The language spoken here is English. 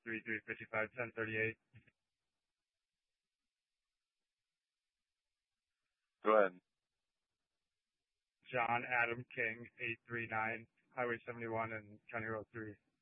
3355-1038. Go ahead. John Adam King, 839, Highway 71 and County Road 3.